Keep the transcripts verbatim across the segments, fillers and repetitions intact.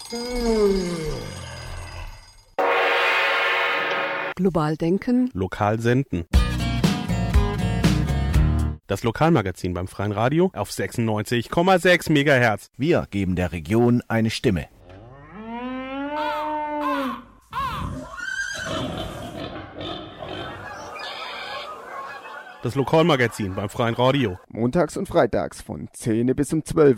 Global denken. Lokal senden. Das Lokalmagazin beim Freien Radio auf sechsundneunzig Komma sechs Megahertz. Wir geben der Region eine Stimme. Das Lokalmagazin beim Freien Radio. Montags und freitags von zehn bis um zwölf.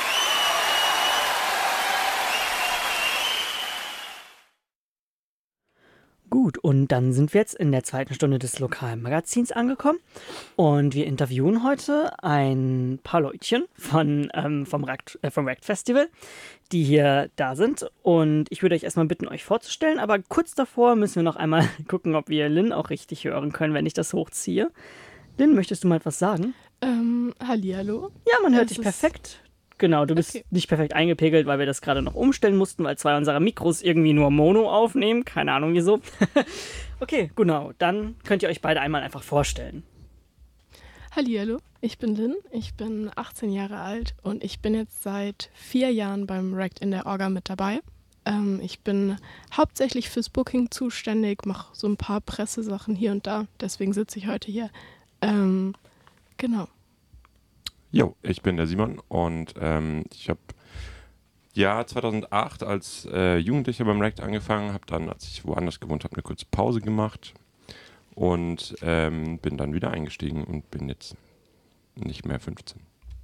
Gut, und dann sind wir jetzt in der zweiten Stunde des Lokalmagazins angekommen und wir interviewen heute ein paar Leutchen von, ähm, vom Rakt, äh, vom Rakt Festival, die hier da sind, und ich würde euch erstmal bitten, euch vorzustellen, aber kurz davor müssen wir noch einmal gucken, ob wir Lynn auch richtig hören können, wenn ich das hochziehe. Lynn, möchtest du mal etwas sagen? Ähm, hallihallo. Ja, man hört Es dich ist- perfekt. Genau, du bist Okay. nicht perfekt eingepegelt, weil wir das gerade noch umstellen mussten, weil zwei unserer Mikros irgendwie nur Mono aufnehmen. Keine Ahnung wieso. Okay, genau. Dann könnt ihr euch beide einmal einfach vorstellen. Hallihallo, ich bin Lynn, ich bin achtzehn Jahre alt und ich bin jetzt seit vier Jahren beim Rakt in der Orga mit dabei. Ähm, ich bin hauptsächlich fürs Booking zuständig, mache so ein paar Pressesachen hier und da, deswegen sitze ich heute hier. Ähm, genau. Jo, ich bin der Simon und ähm, ich habe ja zweitausendacht als äh, Jugendlicher beim Rakt angefangen, habe dann, als ich woanders gewohnt habe, eine kurze Pause gemacht und ähm, bin dann wieder eingestiegen und bin jetzt nicht mehr fünfzehn.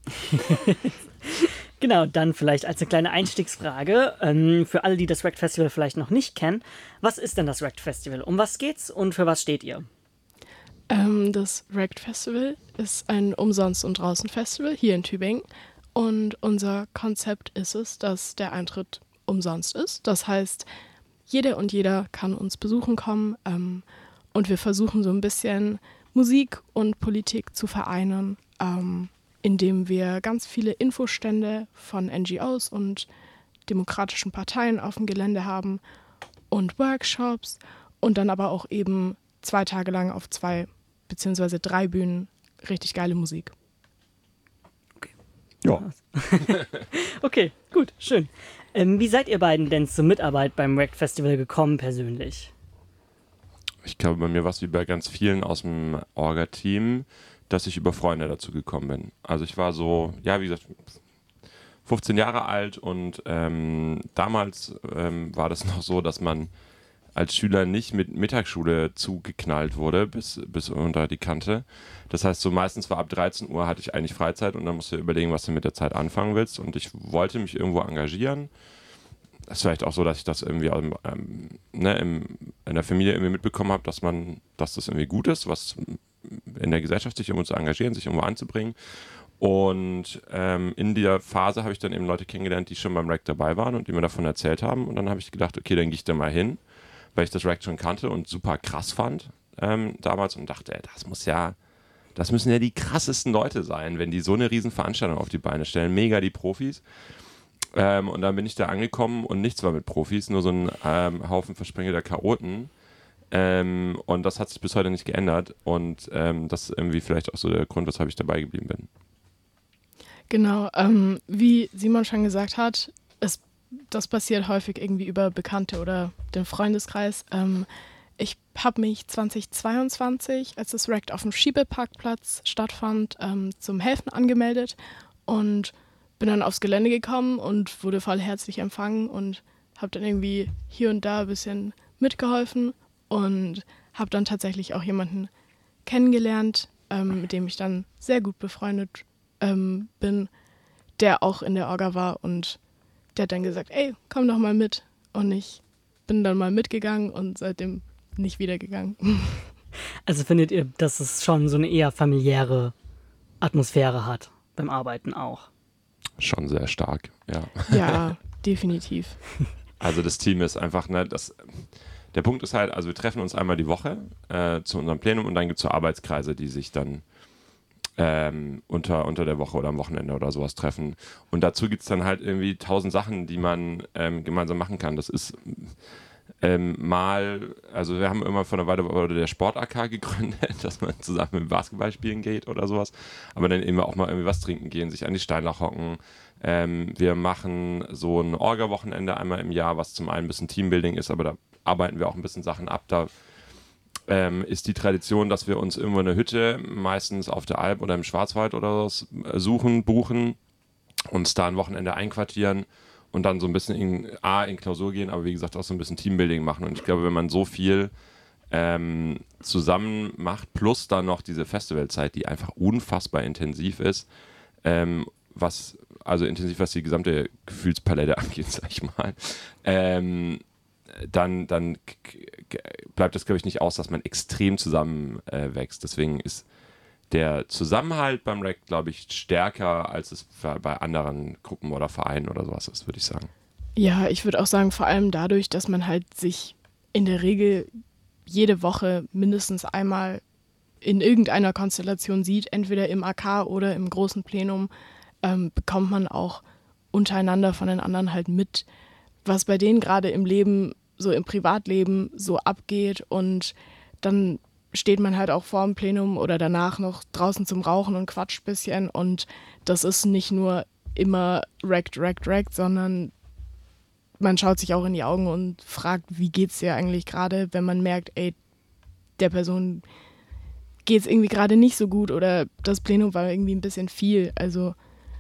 Genau, dann vielleicht als eine kleine Einstiegsfrage ähm, für alle, die das Rakt Festival vielleicht noch nicht kennen. Was ist denn das Rakt Festival? Um was geht's und für was steht ihr? Ähm, das Rakt Festival ist ein Umsonst- und Draußen-Festival hier in Tübingen. Und unser Konzept ist es, dass der Eintritt umsonst ist. Das heißt, jede und jeder kann uns besuchen kommen. Ähm, und wir versuchen so ein bisschen Musik und Politik zu vereinen, ähm, indem wir ganz viele Infostände von N G Os und demokratischen Parteien auf dem Gelände haben und Workshops und dann aber auch eben zwei Tage lang auf zwei beziehungsweise drei Bühnen richtig geile Musik. Ja. Okay, gut, schön. Ähm, wie seid ihr beiden denn zur Mitarbeit beim Rakt Festival gekommen persönlich? Ich glaube, bei mir war es wie bei ganz vielen aus dem Orga-Team, dass ich über Freunde dazu gekommen bin. Also ich war so, ja, wie gesagt, fünfzehn Jahre alt und ähm, damals ähm, war das noch so, dass man als Schüler nicht mit Mittagsschule zugeknallt wurde bis, bis unter die Kante. Das heißt, so meistens war ab dreizehn Uhr hatte ich eigentlich Freizeit und dann musst du überlegen, was du mit der Zeit anfangen willst. Und ich wollte mich irgendwo engagieren. Es ist vielleicht auch so, dass ich das irgendwie ähm, ne, im, in der Familie irgendwie mitbekommen habe, dass man, dass das irgendwie gut ist, was in der Gesellschaft sich irgendwo zu engagieren, sich irgendwo anzubringen. Und ähm, in der Phase habe ich dann eben Leute kennengelernt, die schon beim Rakt dabei waren und die mir davon erzählt haben. Und dann habe ich gedacht, okay, dann gehe ich da mal hin, weil ich das Rakt schon kannte und super krass fand ähm, damals und dachte, ey, das muss ja, das müssen ja die krassesten Leute sein, wenn die so eine riesen Veranstaltung auf die Beine stellen. Mega die Profis. Ähm, und dann bin ich da angekommen und nichts war mit Profis, nur so ein ähm, Haufen versprengelter Chaoten. Ähm, und das hat sich bis heute nicht geändert. Und ähm, das ist irgendwie vielleicht auch so der Grund, weshalb ich dabei geblieben bin. Genau, ähm, wie Simon schon gesagt hat, es, das passiert häufig irgendwie über Bekannte oder den Freundeskreis. Ähm, ich habe mich zweitausendzweiundzwanzig, als das Rakt auf dem Schiebeparkplatz stattfand, ähm, zum Helfen angemeldet und bin dann aufs Gelände gekommen und wurde voll herzlich empfangen und habe dann irgendwie hier und da ein bisschen mitgeholfen und habe dann tatsächlich auch jemanden kennengelernt, ähm, mit dem ich dann sehr gut befreundet ähm, bin, der auch in der Orga war und der hat dann gesagt, ey, komm doch mal mit. Und ich bin dann mal mitgegangen und seitdem nicht wiedergegangen. Also findet ihr, dass es schon so eine eher familiäre Atmosphäre hat beim Arbeiten auch? Schon sehr stark, ja. Ja, definitiv. Also das Team ist einfach, ne, das, der Punkt ist halt, also wir treffen uns einmal die Woche äh, zu unserem Plenum und dann gibt es so Arbeitskreise, die sich dann ähm, unter, unter der Woche oder am Wochenende oder sowas treffen. Und dazu gibt es dann halt irgendwie tausend Sachen, die man ähm, gemeinsam machen kann. Das ist ähm, mal, also wir haben immer vor einer Weile wurde der Sport-A K gegründet, dass man zusammen mit Basketball spielen geht oder sowas, aber dann eben auch mal irgendwie was trinken gehen, sich an die Steinlach hocken, Ähm, wir machen so ein Orga-Wochenende einmal im Jahr, was zum einen ein bisschen Teambuilding ist, aber da arbeiten wir auch ein bisschen Sachen ab. Da ähm, ist die Tradition, dass wir uns irgendwo eine Hütte, meistens auf der Alp oder im Schwarzwald oder so, suchen, buchen, uns da ein Wochenende einquartieren und dann so ein bisschen in, A, in Klausur gehen, aber wie gesagt auch so ein bisschen Teambuilding machen. Und ich glaube, wenn man so viel ähm, zusammen macht, plus dann noch diese Festivalzeit, die einfach unfassbar intensiv ist, ähm, was, also intensiv, was die gesamte Gefühlspalette angeht, sag ich mal, ähm, dann, dann bleibt das, glaube ich, nicht aus, dass man extrem zusammenwächst. Äh, Deswegen ist der Zusammenhalt beim Rect, glaube ich, stärker, als es bei anderen Gruppen oder Vereinen oder sowas ist, würde ich sagen. Ja, ich würde auch sagen, vor allem dadurch, dass man halt sich in der Regel jede Woche mindestens einmal in irgendeiner Konstellation sieht, entweder im A K oder im großen Plenum, ähm, bekommt man auch untereinander von den anderen halt mit, was bei denen gerade im Leben, so im Privatleben so abgeht, und dann steht man halt auch vor dem Plenum oder danach noch draußen zum Rauchen und quatscht ein bisschen, und das ist nicht nur immer Rect, Rect, Rect, sondern man schaut sich auch in die Augen und fragt, wie geht's dir eigentlich gerade, wenn man merkt, ey, der Person geht's irgendwie gerade nicht so gut oder das Plenum war irgendwie ein bisschen viel. Also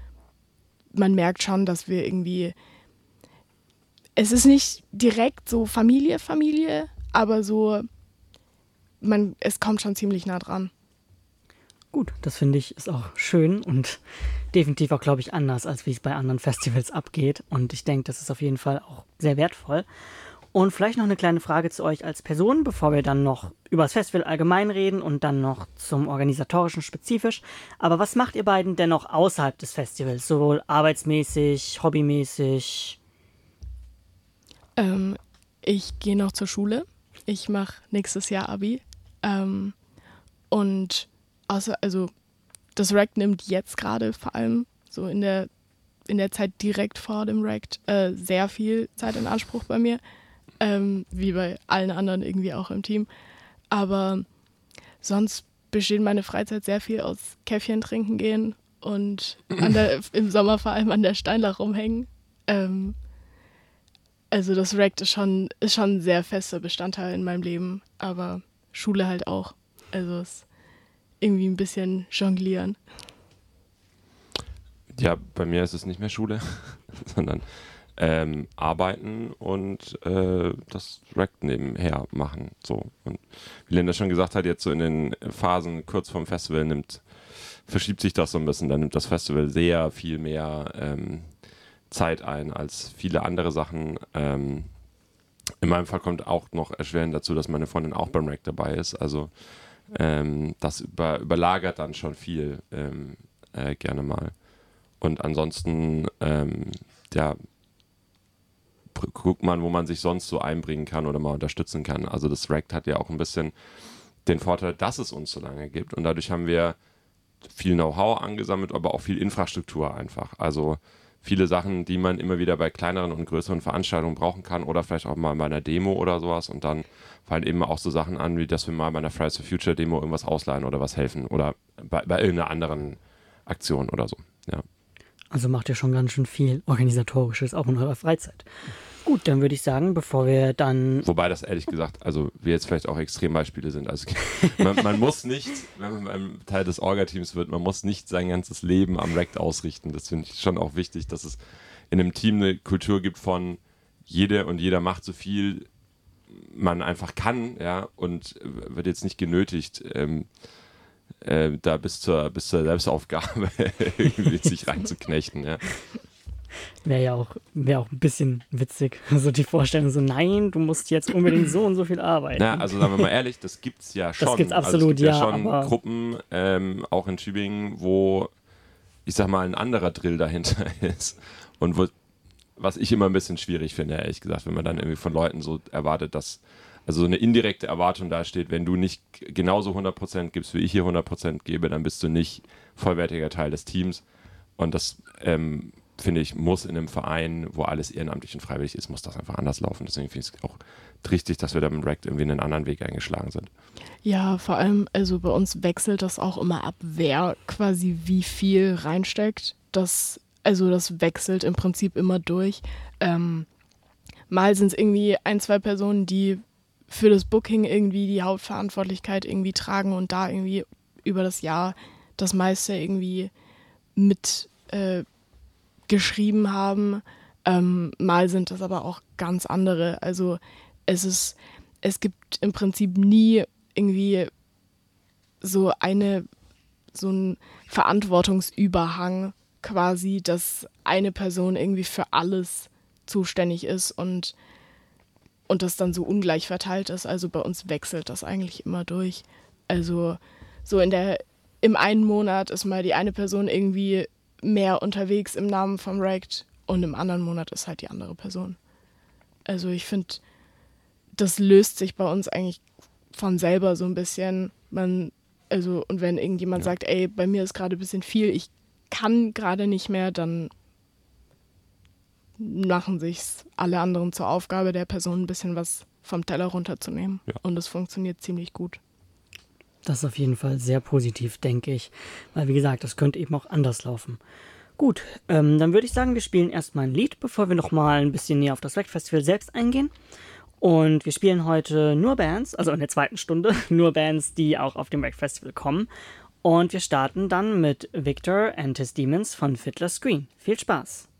man merkt schon, dass wir irgendwie, es ist nicht direkt so Familie, Familie, aber so, man, es kommt schon ziemlich nah dran. Gut, das finde ich ist auch schön und definitiv auch, glaube ich, anders, als wie es bei anderen Festivals abgeht. Und ich denke, das ist auf jeden Fall auch sehr wertvoll. Und vielleicht noch eine kleine Frage zu euch als Person, bevor wir dann noch über das Festival allgemein reden und dann noch zum Organisatorischen spezifisch. Aber was macht ihr beiden denn noch außerhalb des Festivals, sowohl arbeitsmäßig, hobbymäßig? Ähm, ich gehe noch zur Schule. Ich mache nächstes Jahr Abi. Ähm, und außer, also das Rect nimmt jetzt gerade vor allem so in der, in der Zeit direkt vor dem Rect äh, sehr viel Zeit in Anspruch bei mir. Ähm, wie bei allen anderen irgendwie auch im Team. Aber sonst besteht meine Freizeit sehr viel aus Käffchen trinken gehen und an der, im Sommer vor allem an der Steinlach rumhängen. Ähm, also das Rect ist schon, ist schon ein sehr fester Bestandteil in meinem Leben, aber Schule halt auch. Also es ist irgendwie ein bisschen jonglieren. Ja, bei mir ist es nicht mehr Schule, sondern Ähm, arbeiten und äh, das Rect nebenher machen. So. Und wie Linda schon gesagt hat, jetzt so in den Phasen kurz vorm Festival nimmt, verschiebt sich das so ein bisschen. Dann nimmt das Festival sehr viel mehr ähm, Zeit ein als viele andere Sachen. Ähm, in meinem Fall kommt auch noch erschwerend dazu, dass meine Freundin auch beim Rect dabei ist. Also ähm, das über, überlagert dann schon viel ähm, äh, gerne mal. Und ansonsten ähm, ja, guckt man, wo man sich sonst so einbringen kann oder mal unterstützen kann. Also das Rect hat ja auch ein bisschen den Vorteil, dass es uns so lange gibt, und dadurch haben wir viel Know-how angesammelt, aber auch viel Infrastruktur einfach. Also viele Sachen, die man immer wieder bei kleineren und größeren Veranstaltungen brauchen kann oder vielleicht auch mal bei einer Demo oder sowas, und dann fallen eben auch so Sachen an, wie dass wir mal bei einer Fridays for Future Demo irgendwas ausleihen oder was helfen oder bei, bei irgendeiner anderen Aktion oder so, ja. Also macht ihr schon ganz schön viel Organisatorisches, auch in eurer Freizeit. Gut, dann würde ich sagen, bevor wir dann... Wobei das ehrlich gesagt, also wir jetzt vielleicht auch Extrembeispiele sind. Also man, man muss nicht, wenn man Teil des Orga-Teams wird, man muss nicht sein ganzes Leben am Rect ausrichten. Das finde ich schon auch wichtig, dass es in einem Team eine Kultur gibt von jede und jeder macht so viel man einfach kann, ja, und wird jetzt nicht genötigt, ähm, Äh, da bis zur, bis zur Selbstaufgabe irgendwie sich reinzuknechten, ja. Wäre ja auch, wär auch ein bisschen witzig, so die Vorstellung, so nein, du musst jetzt unbedingt so und so viel arbeiten. Ja, also sagen wir mal ehrlich, das gibt's ja schon. Das gibt's absolut, also es gibt ja, ja, schon aber Gruppen, ähm, auch in Tübingen, wo, ich sag mal, ein anderer Drill dahinter ist und wo, was ich immer ein bisschen schwierig finde, ehrlich gesagt, wenn man dann irgendwie von Leuten so erwartet, dass also so eine indirekte Erwartung dasteht, wenn du nicht genauso hundert Prozent gibst, wie ich hier hundert Prozent gebe, dann bist du nicht vollwertiger Teil des Teams. Und das, ähm, finde ich, muss in einem Verein, wo alles ehrenamtlich und freiwillig ist, muss das einfach anders laufen. Deswegen finde ich es auch richtig, dass wir da im Rect irgendwie einen anderen Weg eingeschlagen sind. Ja, vor allem, also bei uns wechselt das auch immer ab, wer quasi wie viel reinsteckt. Das also das wechselt im Prinzip immer durch. Ähm, mal sind es irgendwie ein, zwei Personen, die für das Booking irgendwie die Hauptverantwortlichkeit irgendwie tragen und da irgendwie über das Jahr das meiste irgendwie mit äh, geschrieben haben. Ähm, mal sind das aber auch ganz andere. Also es ist, es gibt im Prinzip nie irgendwie so eine, so ein Verantwortungsüberhang quasi, dass eine Person irgendwie für alles zuständig ist und, und das dann so ungleich verteilt ist. Also bei uns wechselt das eigentlich immer durch. Also so in der, im einen Monat ist mal die eine Person irgendwie mehr unterwegs im Namen vom Rect und im anderen Monat ist halt die andere Person. Also ich finde, das löst sich bei uns eigentlich von selber so ein bisschen. Man, also, und wenn irgendjemand Ja. sagt, ey, bei mir ist gerade ein bisschen viel, ich kann gerade nicht mehr, dann machen sich's alle anderen zur Aufgabe, der Person ein bisschen was vom Teller runterzunehmen. Ja. Und es funktioniert ziemlich gut. Das ist auf jeden Fall sehr positiv, denke ich. Weil, wie gesagt, das könnte eben auch anders laufen. Gut, ähm, dann würde ich sagen, wir spielen erstmal ein Lied, bevor wir nochmal ein bisschen näher auf das Rect Festival selbst eingehen. Und wir spielen heute nur Bands, also in der zweiten Stunde, nur Bands, die auch auf dem Rect Festival kommen. Und wir starten dann mit Victor and His Demons von Fiddler's Green. Viel Spaß!